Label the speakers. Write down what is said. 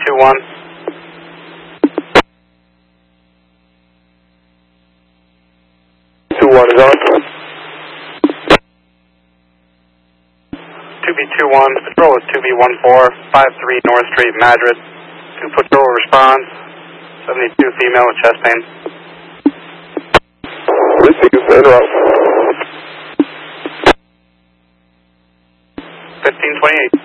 Speaker 1: 2B21.
Speaker 2: 2-1 is on.
Speaker 1: 2B21, patrol is 2B14, 53 North Street, Madrid. 2 patrol responds, 72 female with chest pain.
Speaker 2: Receive, en route.
Speaker 1: 1528.